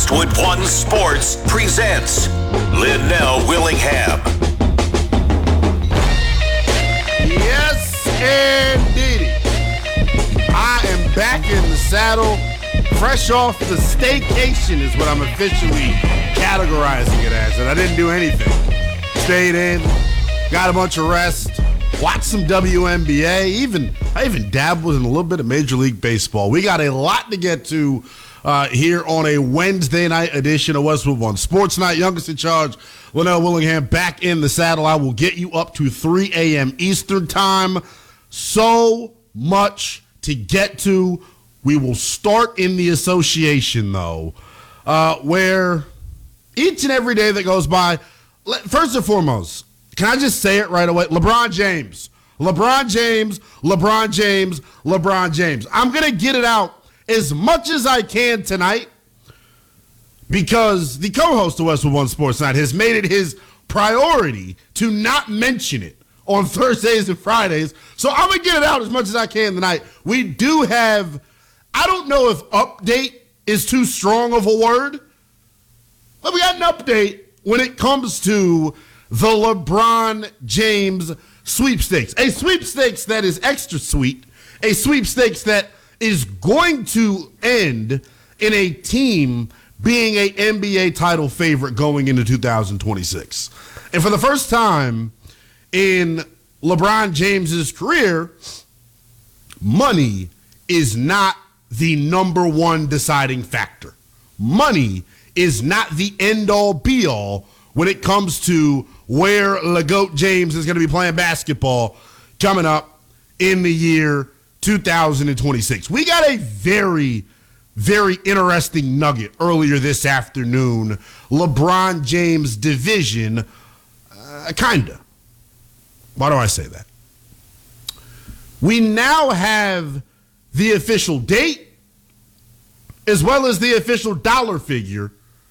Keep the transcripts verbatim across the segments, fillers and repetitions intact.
Westwood One Sports presents Linnell Willingham. Yes, indeedy. I am back in the saddle, fresh off the staycation is what I'm officially categorizing it as, and I didn't do anything. Stayed in, got a bunch of rest, watched some W N B A, even I even dabbled in a little bit of Major League Baseball. We got a lot to get to uh, here on a Wednesday night edition of Westwood One Sports Night. Youngest in charge, Linnell Willingham, back in the saddle. I will get you up to three a.m. Eastern time. So much to get to. We will start in the association, though, uh, where each and every day that goes by, first and foremost, can I just say it right away? LeBron James. LeBron James, LeBron James, LeBron James. I'm going to get it out as much as I can tonight because the co-host of Westwood One Sports Night has made it his priority to not mention it on Thursdays and Fridays. So I'm going to get it out as much as I can tonight. We do have, I don't know if update is too strong of a word, but we got an update when it comes to the LeBron James sweepstakes. A sweepstakes that is extra sweet. A sweepstakes that is going to end in a team being a N B A title favorite going into two thousand twenty-six. And for the first time in LeBron James's career, money is not the number one deciding factor. Money is not the end-all, be-all when it comes to where LeGoat James is going to be playing basketball coming up in the year two thousand twenty-six. We got a very, very interesting nugget earlier this afternoon. LeBron James division, uh, kinda. Why do I say that? We now have the official date as well as the official dollar figure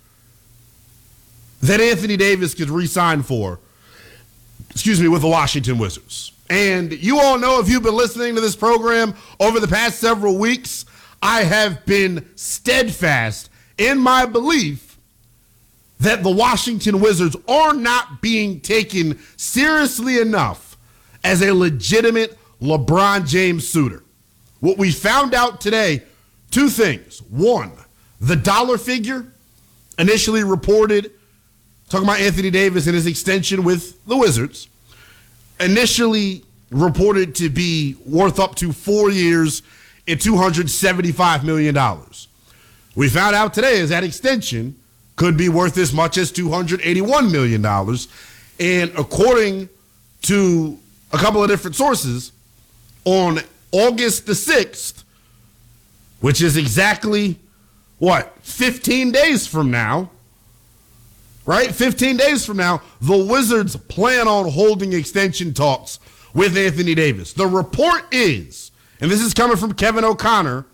that Anthony Davis could re-sign for, excuse me, with the Washington Wizards. And you all know, if you've been listening to this program over the past several weeks, I have been steadfast in my belief that the Washington Wizards are not being taken seriously enough as a legitimate LeBron James suitor. What we found out today, two things. One, the dollar figure initially reported, talking about Anthony Davis and his extension with the Wizards, initially reported to be worth up to four years and two hundred seventy-five million dollars. We found out today is that extension could be worth as much as two hundred eighty-one million dollars. And according to a couple of different sources, on August the sixth, which is exactly, what, fifteen days from now, right? fifteen days from now, the Wizards plan on holding extension talks with Anthony Davis. The report is, and this is coming from Kevin O'Connor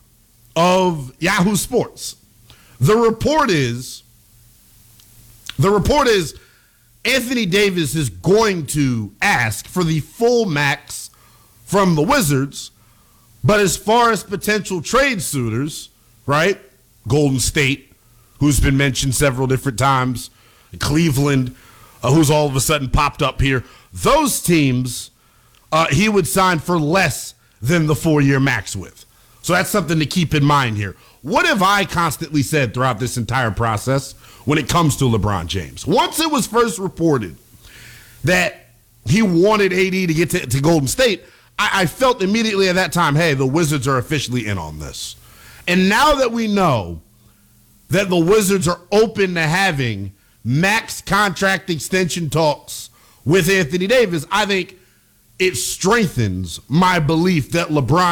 of Yahoo Sports. The report is, the report is Anthony Davis is going to ask for the full max from the Wizards, but as far as potential trade suitors, right? Golden State, who's been mentioned several different times, Cleveland, uh, who's all of a sudden popped up here. Those teams, uh, he would sign for less than the four-year max with. So that's something to keep in mind here. What have I constantly said throughout this entire process when it comes to LeBron James? Once it was first reported that he wanted A D to get to, to Golden State, I, I felt immediately at that time, hey, the Wizards are officially in on this. And now that we know that the Wizards are open to having max contract extension talks with Anthony Davis, I think it strengthens my belief that LeBron